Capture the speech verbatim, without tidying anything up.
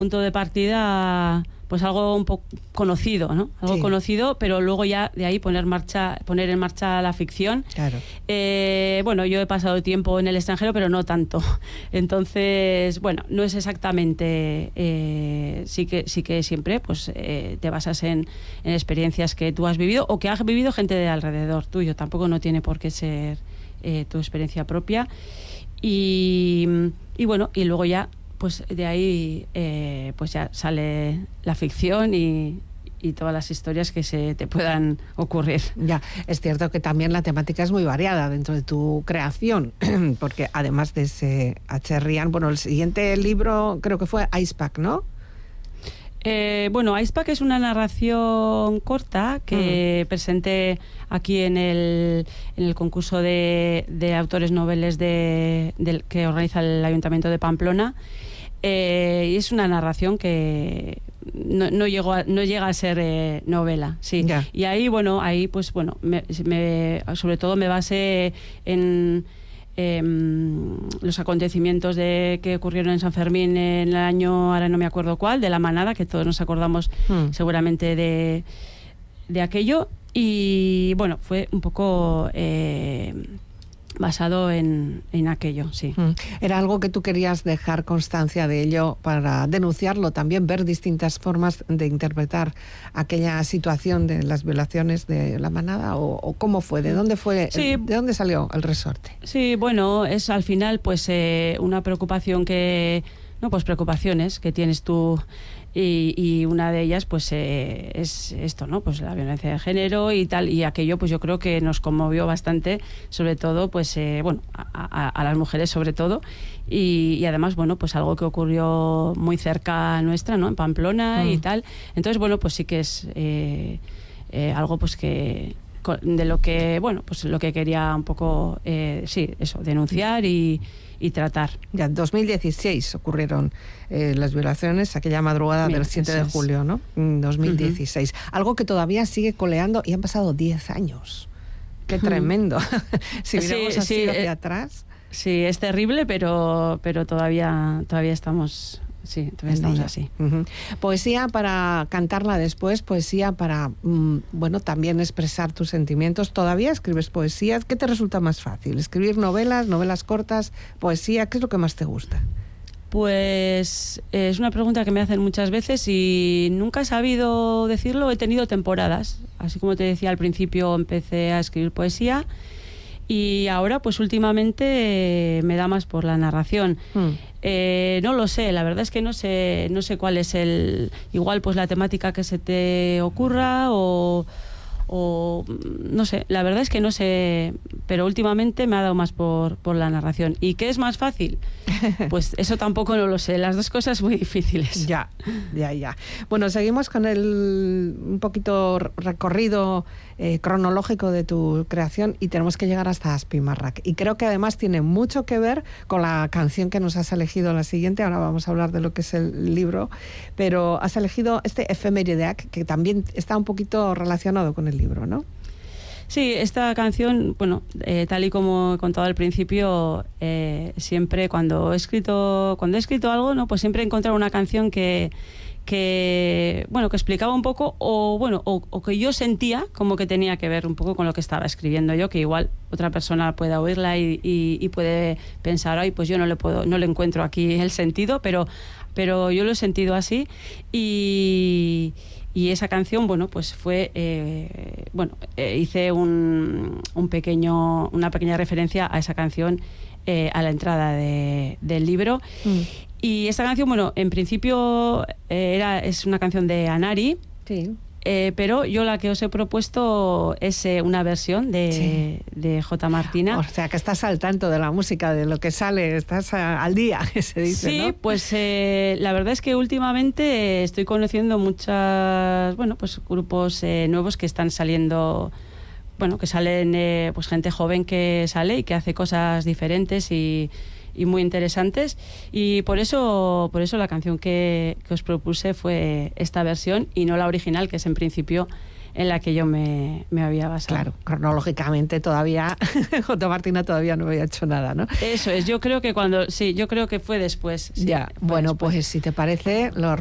punto de partida, pues algo un poco conocido, ¿no? Algo sí. conocido, pero luego ya de ahí poner marcha, poner en marcha la ficción. Claro. Eh, bueno, yo he pasado tiempo en el extranjero, pero no tanto. Entonces, bueno, no es exactamente, eh, sí que sí que siempre, pues eh, te basas en, en experiencias que tú has vivido o que ha vivido gente de alrededor tuyo. Tampoco no tiene por qué ser eh, tu experiencia propia. Y, y bueno, y luego ya pues de ahí eh, pues ya sale la ficción y, y todas las historias que se te puedan ocurrir. Ya, es cierto que también la temática es muy variada dentro de tu creación, porque además de ese H. Rian, bueno, el siguiente libro creo que fue Icepack, ¿no? Eh, bueno, Icepack es una narración corta que mm. presenté aquí en el, en el concurso de, de autores noveles de, de, que organiza el Ayuntamiento de Pamplona. Eh, y es una narración que no, no, llegó a, no llega a ser eh, novela, sí. Yeah. Y ahí, bueno, ahí pues bueno, me, me, sobre todo me basé en eh, los acontecimientos de que ocurrieron en San Fermín en el año, ahora no me acuerdo cuál, de la manada, que todos nos acordamos mm. seguramente de, de aquello. Y bueno, fue un poco Eh, basado en, en aquello, sí. Era algo que tú querías dejar constancia de ello para denunciarlo, también ver distintas formas de interpretar aquella situación de las violaciones de la manada, o, o cómo fue, de dónde fue, sí. de dónde salió el resorte. Sí, bueno, es al final pues eh, una preocupación que, no, pues preocupaciones que tienes tú. Y, y una de ellas pues eh, es esto, ¿no? Pues la violencia de género y tal, y aquello pues yo creo que nos conmovió bastante, sobre todo pues eh, bueno, a, a, a las mujeres sobre todo, y, y además bueno, pues algo que ocurrió muy cerca nuestra, ¿no? En Pamplona mm. y tal. Entonces bueno, pues sí que es eh, eh, algo pues que de lo que, bueno, pues lo que quería un poco eh, sí, eso, denunciar y y tratar. Ya, en dos mil dieciséis ocurrieron eh, las violaciones, aquella madrugada Mira, del siete de julio, ¿no? dos mil dieciséis. Uh-huh. Algo que todavía sigue coleando y han pasado diez años. ¡Qué uh-huh. tremendo! Si miramos sí, así sí, hacia eh, atrás. Sí, es terrible, pero, pero todavía, todavía estamos... Sí, todavía estamos así. Uh-huh. Poesía para cantarla después, poesía para, mm, bueno, también expresar tus sentimientos. ¿Todavía escribes poesías? ¿Qué te resulta más fácil? ¿Escribir novelas, novelas cortas, poesía? ¿Qué es lo que más te gusta? Pues eh, es una pregunta que me hacen muchas veces y nunca he sabido decirlo. He tenido temporadas. Así como te decía al principio, empecé a escribir poesía y ahora, pues últimamente eh, me da más por la narración. Mm. Eh, no lo sé, la verdad es que no sé, no sé cuál es el, igual pues la temática que se te ocurra o, o no sé, la verdad es que no sé, pero últimamente me ha dado más por, por la narración. ¿Y qué es más fácil? Pues eso tampoco no lo sé, las dos cosas muy difíciles. Ya, ya, ya. Bueno, seguimos con el un poquito recorrido eh, cronológico de tu creación y tenemos que llegar hasta Azpimarrak. Y creo que además tiene mucho que ver con la canción que nos has elegido, la siguiente. Ahora vamos a hablar de lo que es el libro, pero has elegido este Efemerideak, que también está un poquito relacionado con el libro, ¿no? Sí, esta canción, bueno, eh, tal y como he contado al principio, eh, siempre cuando he escrito cuando he escrito algo, no, pues siempre he encontrado una canción que que bueno que explicaba un poco o bueno o, o que yo sentía como que tenía que ver un poco con lo que estaba escribiendo yo, que igual otra persona pueda oírla y, y, y puede pensar, ay, pues yo no le puedo no le encuentro aquí el sentido, pero pero yo lo he sentido así. Y Y esa canción, bueno, pues fue, eh, bueno, eh, hice un, un pequeño, una pequeña referencia a esa canción eh, a la entrada de, del libro. Mm. Y esta canción, bueno, en principio eh, era, es una canción de Anari. Sí. Eh, pero yo la que os he propuesto es eh, una versión de, sí. de J. Martina. O sea, que estás al tanto de la música, de lo que sale, estás a, al día, que se dice, sí, ¿no? Pues eh, la verdad es que últimamente estoy conociendo muchas, bueno, pues grupos eh, nuevos que están saliendo, bueno, que salen, eh, pues gente joven que sale y que hace cosas diferentes y y muy interesantes, y por eso por eso la canción que, que os propuse fue esta versión y no la original, que es en principio en la que yo me, me había basado. Claro, cronológicamente todavía, J. Martina todavía no había hecho nada, ¿no? Eso es, yo creo que cuando, sí, yo creo que fue después. Sí, ya, fue bueno, después. pues si te parece, lo